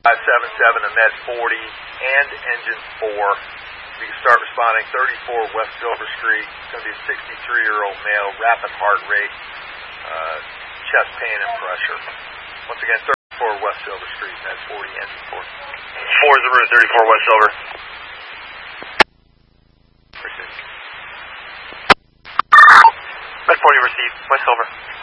577 to Med 40 and engine 4. You can start responding 34 West Silver Street. It's going to be a 63-year-old male, rapid heart rate, chest pain and pressure. Once again, 34 West Silver Street, Med 40, engine 4. 4-0-34 West Silver. Received. Med 40 received, West Silver.